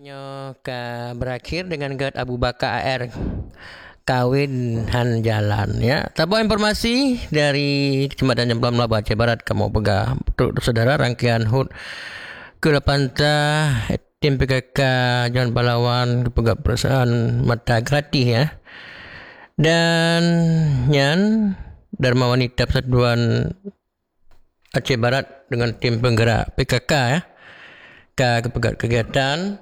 Ceritanya berakhir dengan Gerd Abu Bakar AR kawin han jalan ya. Tabur informasi dari Kecamatan Jamblang Melaba Aceh Barat kamu pegah untuk saudara rangkaian HUT ke-8 tim PKK Jalan Pahlawan pegah perasaan mata gratis ya. Dan Nyan Dharma Wanita Persatuan Aceh Barat dengan tim penggerak PKK ya. Kegiatan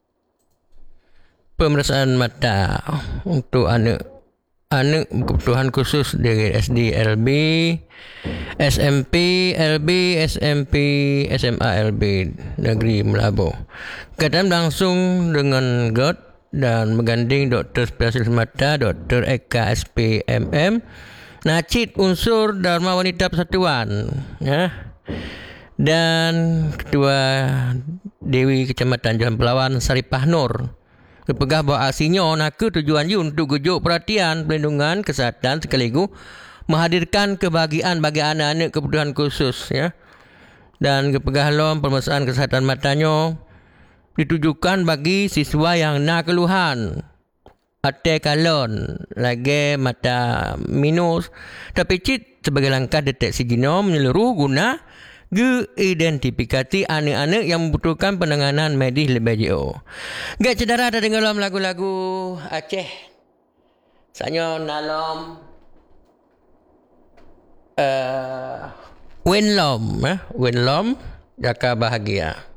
pemeriksaan mata untuk anak kebutuhan khusus dari SD LB, SMP LB, SMP SMA LB Negeri Melabu. Kegiatan langsung dengan GOT dan mengganding Doktor Spesialis Mata Dr. Eka SPMM, Nacit unsur Dharma Wanita Persatuan ya. Dan Ketua Dewi Kecamatan Jalan Pelawan Saripah Nur berpegah bahawa aksinya nak tujuannya untuk gujuk perhatian pelindungan kesihatan sekaligus menghadirkan kebahagiaan bagi anak-anak kebutuhan khusus ya. Dan kepegah lom pemeriksaan kesihatan matanya ditujukan bagi siswa yang nak keluhan ate kalon lagi mata minus tapi cit sebagai langkah deteksi genom menyeluruh guna identifikasi anak-anak yang membutuhkan penanganan medis lebih jauh. Gak cedera ada dengar lagu-lagu Aceh. Sanya nalom Wenlom Wenlom jaka bahagia.